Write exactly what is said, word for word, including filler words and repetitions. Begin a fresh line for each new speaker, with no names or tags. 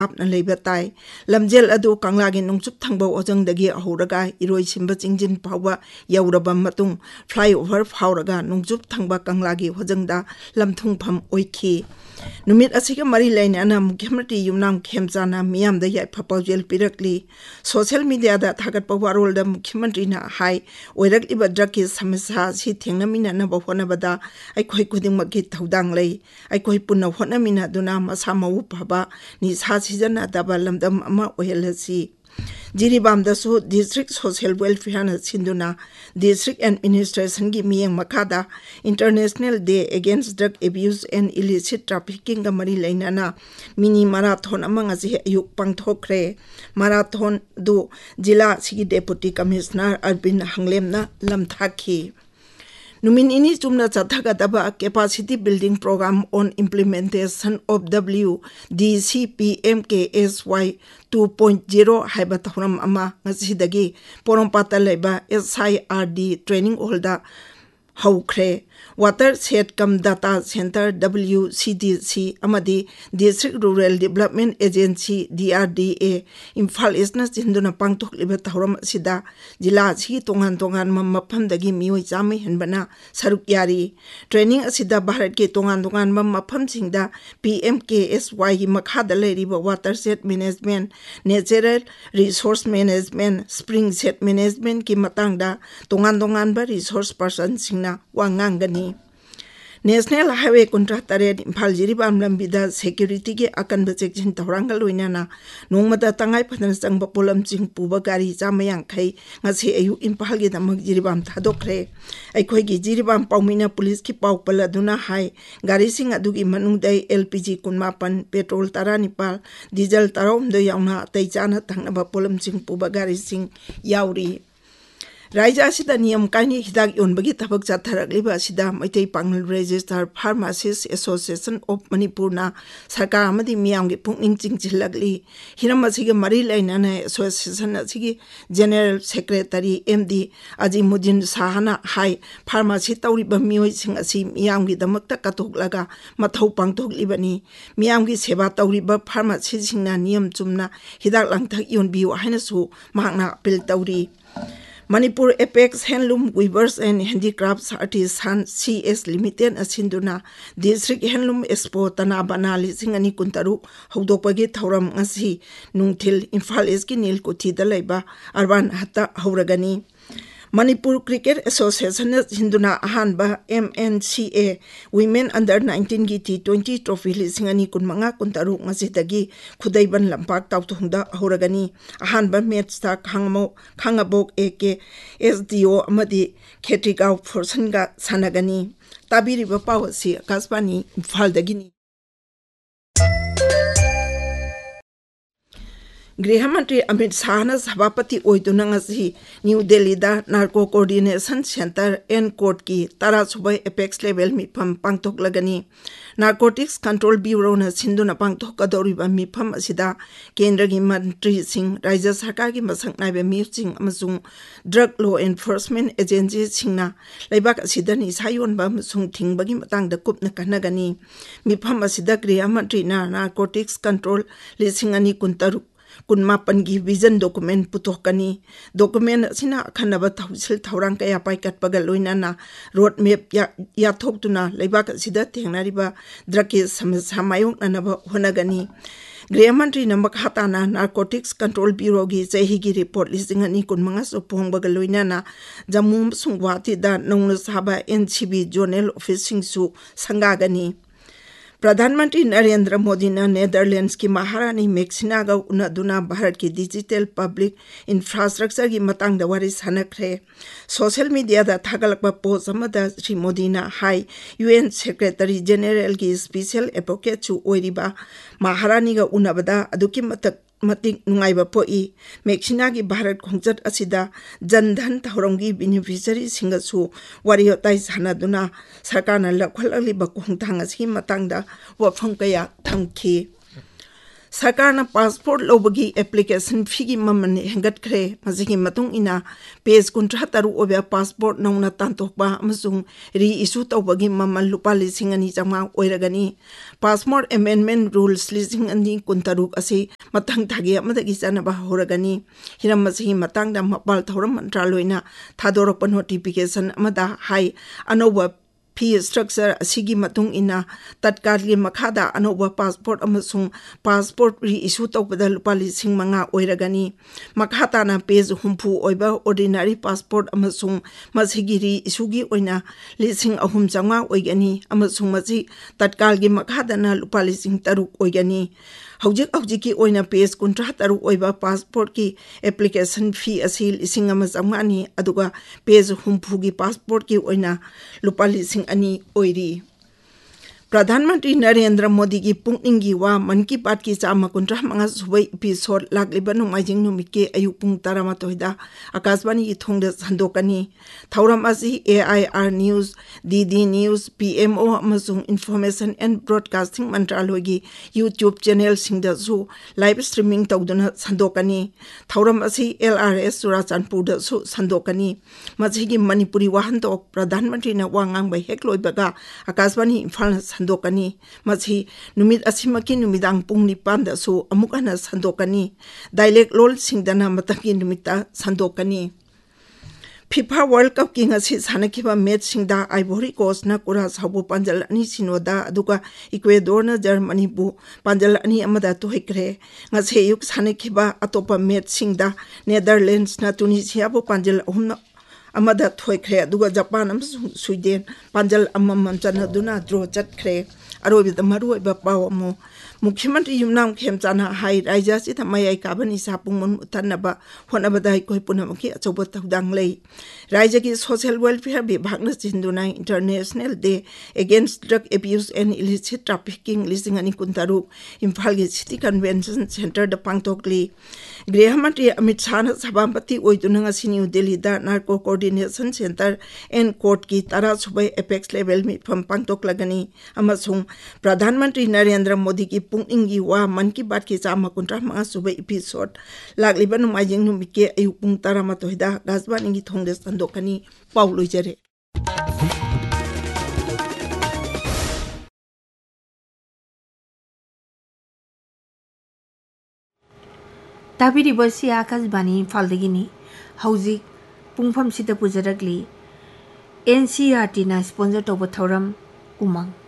लापना लेबा ताई लमजेल अदु कांगलागी नुंगचुप थंगबा ओजंगदगी अहोरगा इरोई सिंबा चिंजिन फावबा यौरबा मतुंग फ्लाईओवर फावरगा नुंगचुप थंगबा कांगलागी होजंगदा लमथुंगफम ओइखी नुमित असिगा मरी लेना मुख्यमंत्री युमनाम खेमचाना मियामदा याइफा पाउजेल पिरकली सोशल मीडिया दा थागतपा वारोलदा मुख्यमंत्री ना हाई ओइरकलिबा ड्रगकी समस्या सि थेंगनमिननबा होनबदा अइखोइ खुदिंगमकि थौदांग लै अइखोइ पुन्ना होनमिनदुना मसा मउ फबा निसा सिजनदबा लमदम अमा ओइहलसि जिरीबामदसु district social welfare सिंधुना district administration की मियंग मखादा international day against drug abuse and illicit trafficking का मरी लेना मिनी मैराथन अमंगसी अयुक पांगथोखरे मैराथन दो जिला सिगी डेप्यूटी कमिश्नर अरविंद हंगलेमना लमथाखी नुमिन इनी Chumna चथगदबा capacity building programme on implementation of W D C P M के S Y two point zero हाइबा थौरम अमा ngasiदगी पोरोंपाता लेबा S I R D training हॉलदा हौख्रे water set come data centre W C D C अमदी district rural development agency D R D A Imphal ईस्टना सिंधुना पांगथोखलिबा थौरम असिदा जिला सी तोंगान तोंगान मफमदगी मियोय चामे हेनबना सरुक यारी training असिदा Bharat के तोंगान तोंगान मफमसिंगदा PM के S Y की मखादा लेरिबा water set management natural resource management spring set management की मतंगदा तोंगान तोंगान बा resource person सिंगना वांगांगनी national highway कुंट्रा तरेट Imphal Jiribam लंबिदा security के अकनब checking तौरांग लोइनाना नोंगमदा तंगाई फदन चंगब pollen चिंग पुबा गाड़ी चामयांखै ngasi ayu इम्फाल गे दमक जिरीबाम थादोखरे अखोई गी जिरीबाम पाउमिना पुलिस की पाउ पलदुना हाई गाड़ी सिंग अदुगी मनुंगदै एलपीजी कुनमापन पेट्रोल तरा निपाल डीजल तरोमदो याउना तैचाना थंगब पोलम चिंग पुबा गाड़ी सिंग याउरी राज्य असिदा नियम कायनि हिदाक योनबगी थबक चाथरकलिबा असिदा Meitei Pongal register pharmacist association of मणिपुरना सरकार अमदि मियामगी पुंगनिंग चिंगचिलगली हिरम असिगे मरी लैनाना association असिगी general secretary MD Azimuddin Sahna high pharmacy तौरिबा मियोय सिंग असि मियामगी दमकता कतोकलगा मथौ पांगथोकलिबनी मियामगी सेवा तौरिबा फार्मासी सिंगना नियम Chumna हिदाक लांगथक योनबियो हाइनसु महांगना appeal तौरी Manipur apex handloom viewers and handicrafts artisan C S limited असिंदुना district handloom expo तनाबना लिसिंग अनि कुंतरु हौदोपगे थौरम ngasi नुंगथिल इम्फाल ईस्ट की नीलकुठीदा लेबा अर्बन हत्ता हौरगनी Manipur cricket association हिंदुना अहानबा M N C ए women under nineteen की T twenty trophy लिसिंग अनि कुनमंगा कुंतरु ngasiदगी खुदैबन लंपाक ताउथुंगदा हौरगनी अहानबा मैचता खांगमो खांगबोक ए के एस डी ओ अमदी खेत्रिगाव फोर्सनगा सानगनी ताबिरिबा पावसी आकाशवाणी इम्फालदगिनी गृहमंत्री अमित शाह सभापति new Delhi narco coordination centre N court की तरा सुब apex level मिफम पांगथोकलगनी narcotics control bureau सिंधुना पांगथोकदौरिबा मिफम असिदा केंद्र की मंत्री सिंह राज्य सरकार की मसक नाइबे मिउसिंग अमसुंग ड्रग लॉ एनफोर्समेंट एजेंसी सिंगना लेबाक असिदा निसा योनबा अमसुंग थिंगबगी मतंगदा कुपना कनगनी मिफम असिदा गृह मंत्री नार्कोटिक्स कंट्रोल लिसिंग अनि कुंतरु कुनमापन की विजन डॉक्यूमेंट पुथोकनी डॉक्यूमेंट असिना अखनबा थौसिल थौरांग कया पाइकटपगा लोइनाना रोड मैप याथोक्तुना लेबाक असिदा थेंगनारिबा ड्रग की समस्या मायोकनबा होनगनी गृहमंत्री मखाताना नार्कोटिक्स कंट्रोल ब्यूरो की चही की रिपोर्ट लिसिंग अनि कुनमंगा सुपोंगबगा लोइनाना जम्मू अमसुंग गुवाहाटीदा नौना साबा एनसीबी जोनल ऑफिसिंगसु संगागनी प्रधानमंत्री नरेंद्र मोदी ने नेदरलैंड्स की महारानी मैक्सिनागा उनदुना भारत की डिजिटल पब्लिक इंफ्रास्ट्रक्चर की मतंग वारी सानख्रे सोशल मीडिया दा थागलकबा पोस्ट अमदा श्री मोदी ना हाई यूएन सेक्रेटरी जनरल की स्पेशल एडवोकेट चु ओइरिबा महारानी गा उनबदा अदुकी मतक मतिक नुंगाइबा पोई मैक्सिना की भारत खोंचत असिदा जनधन थौरंगी बेनिफिशियरी सिंगसु वारियो ताई सानदुना सरकारना लखललिबा खोंथांग असि मतंगदा वफम कया थंखी सरकारना पासपोर्ट लौबगी एप्लीकेशन फी की ममन हेंगटख्रे मजिगी मतुंग इना पेज कुंट्रा तरु ओबे पासपोर्ट नौना तांतोकबा अमसुंग री इशू तौबगी ममन लुपा लिसिंग अनि चंगा ओइरगनी पासपोर्ट अमेंडमेंट रूल्स लिसिंग अनि कुंतरुक असी मथंग थागे अमदगी चनबा होरगनी Hiram मसिगी मतंगदा मपाल थौरम मंत्रालयना थादोरप notification अमदा high अनोबा fee structure असिगी मतुंग इना तत्काली मखादा अनोबा पासपोर्ट अमसुंग पासपोर्ट री इशू तौबदा लुपा लिसिंग मंगा ओइरगनी मखाताना पेज हुंफु ओइबा ऑर्डिनरी पासपोर्ट अमसुंग मसिगी री इशूगी ओइना लिसिंग अहुम चंगा ओइगनी अमसुंग मसि तत्कालगी मखादाना लुपा लिसिंग तरुक ओइगनी हौजिक हौजिकी ओइना पेज कुंट्रा तरुक ओइबा पासपोर्ट की एप्लीकेशन फी असी लिसिंग अमा चंगानी अदुगा पेज हुंफुगी पासपोर्ट की ओइना लुपा लिसिंग अनि ओइरी प्रधानमंत्री नरेंद्र मोदी की पुंग की वा मन की बात की चामा कुंट्रा मंगा सुबह एपिसोड लागलिबा नुमाइजिंग नुमित के अयुक पुंग तरामाथोइदा आकाशवाणी की थोंगदा संदोकनी थौरम असी AIR news DD news PMO अमसुंग information and broadcasting मंत्रालय की यूट्यूब चैनल सिंगदसु लाइव स्ट्रीमिंग तौदुना संदोकनी थौरम असी एलआरएस चुराचांदपुर संदोकनी मसिगी मणिपुरी वाहनतो प्रधानमंत्री न वांगांग बै हेक लोइबगा आकाशवाणी इम्फाल संदोकनी मसी नुमित असिमकी नुमिदांग पुंग निपान दसु अमुक हना संदोकनी डायलेक्ट लोल सिंगदना मतकी नुमिता संदोकनी फीफा वर्ल्ड कप की ngasi सानकिबा मैच सिंगदा आइवोरी कोस्ट ना कुरा साबु पंजल अनि सिनोदा अदुगा इक्वेडोर ना जर्मनी बु पंजल अनि अमदा तोहिक्रे ngasi युक सानकिबा अतोपा मैच सिंगदा नेदरलैंड्स ना ट्यूनीशिया बु Panjal अहुम अमदा थोइख्रे अदुगा Japan अमसुंग Sweden Panjal अममम चनदुना draw चटख्रे अरोबिदा मरुइबा पावमो मुख्यमंत्री युमनाम खेमचाना हाई राज्य से मयाई काबनी सापुंग मन उतनबा होनबदा कोई पुनमकी अचोब तौदांग लै राज्य की सोशल वेलफेयर विभाग न चिंदुना international day against drug abuse and illicit trafficking लिसिंग अनि कुंतारुक इम्फाल की सिटी कन्वेंशन सेंटर द पांगतोकली गृह मंत्री अमित शाह सभापति ओइदुना ngasi न्यू दिल्ली दा narco coordination centre and court की तरा सुबह एपेक्स लेवल में फम पांगतोकलगनी अमसुंग प्रधानमंत्री नरेंद्र मोदी की पुंग वा मन की बात की चामा कुंट्रा मंगा सुबह एपिसोड लागलिबा नुमाइजिंग नुमित के अयुक पुंग तरामाथोइदा गाजबानी की थोंगदे संदोकनी पाउ लुइजरे
ताबिरिबसी आकाशवाणी इम्फालदगिनी हौजिक पुंगफम सिदा पुजरगली एनसीईआरटी ना स्पॉन्सर तौब थौरम उमंग